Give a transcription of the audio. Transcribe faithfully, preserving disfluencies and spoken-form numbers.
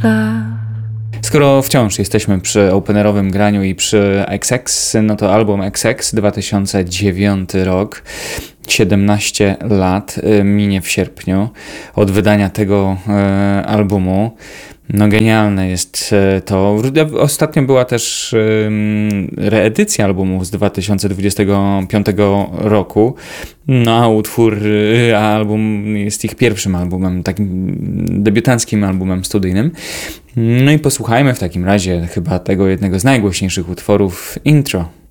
Skoro wciąż jesteśmy przy openerowym graniu i przy X X, no to album X X, dwa tysiące dziewiąty rok, siedemnaście lat minie w sierpniu od wydania tego e, albumu. No genialne jest to. Ostatnio była też e, reedycja albumu z dwa tysiące dwudziestego piątego roku, no a utwór, a album jest ich pierwszym albumem, takim debiutanckim albumem studyjnym. No i posłuchajmy w takim razie chyba tego jednego z najgłośniejszych utworów, Intro.